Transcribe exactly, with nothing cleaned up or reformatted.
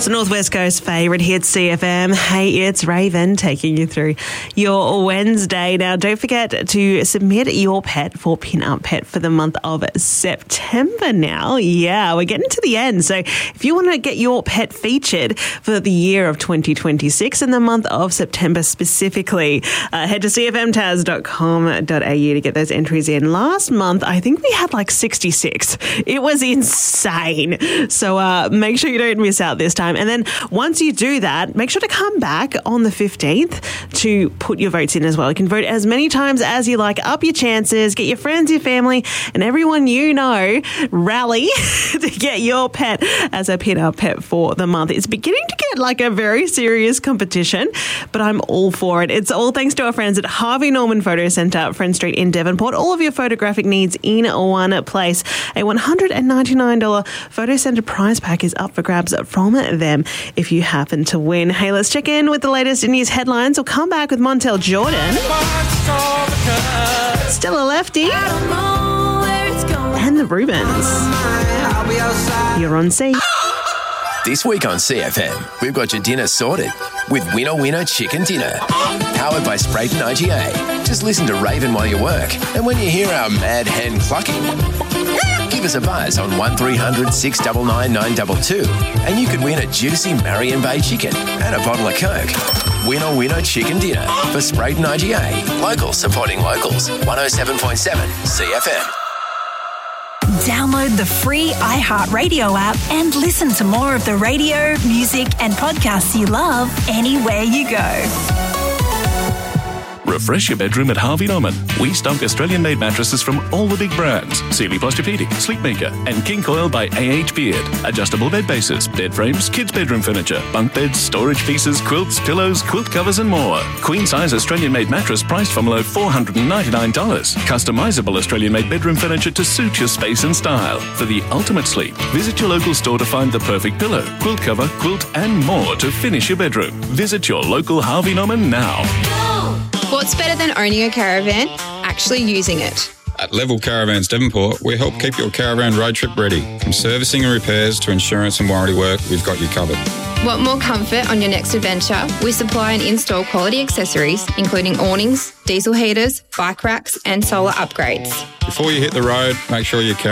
It's Northwest Coast favourite hit C F M. Hey, it's Raven taking you through your Wednesday. Now, don't forget to submit your pet for Pin Up Pet for the month of September now. Yeah, we're getting to the end. So if you want to get your pet featured for the year of twenty twenty-six and the month of September specifically, uh, head to c f m taz dot com dot a u to get those entries in. Last month, I think we had like sixty-six. It was insane. So uh, make sure you don't miss out this time. And then once you do that, make sure to come back on the fifteenth to put your votes in as well. You can vote as many times as you like. Up your chances. Get your friends, your family, and everyone you know rally to get your pet as a pin-up pet for the month. It's beginning to get like a very serious competition, but I'm all for it. It's all thanks to our friends at Harvey Norman Photo Centre, Friend Street in Devonport. All of your photographic needs in one place. A one hundred ninety-nine dollars Photo Centre prize pack is up for grabs from them if you happen to win. Hey, let's check in with the latest news headlines. We'll come back with Montel Jordan, Still a Lefty, and the Rubens. You're on C. This week on C F M, we've got your dinner sorted with Winner Winner Chicken Dinner. Powered by Sprayton I G A. Just listen to Raven while you work. And when you hear our mad hen clucking, give us a buzz on one three hundred six nine nine nine two two and you could win a juicy Marion Bay chicken and a bottle of Coke. Winner Winner Chicken Dinner for Sprayton I G A. Locals supporting locals. one oh seven point seven C F M. Download the free iHeartRadio app and listen to more of the radio, music and podcasts you love anywhere you go. Refresh your bedroom at Harvey Norman. We stock Australian-made mattresses from all the big brands. Sealy Posturepedic, Sleepmaker and King Coil by A H Beard. Adjustable bed bases, bed frames, kids' bedroom furniture, bunk beds, storage pieces, quilts, pillows, quilt covers and more. Queen-size Australian-made mattress priced from below four hundred ninety-nine dollars. Customizable Australian-made bedroom furniture to suit your space and style. For the ultimate sleep, visit your local store to find the perfect pillow, quilt cover, quilt and more to finish your bedroom. Visit your local Harvey Norman now. What's better than owning a caravan? Actually using it. At Level Caravans Devonport, we help keep your caravan road trip ready. From servicing and repairs to insurance and warranty work, we've got you covered. Want more comfort on your next adventure? We supply and install quality accessories, including awnings, diesel heaters, bike racks and solar upgrades. Before you hit the road, make sure your caravan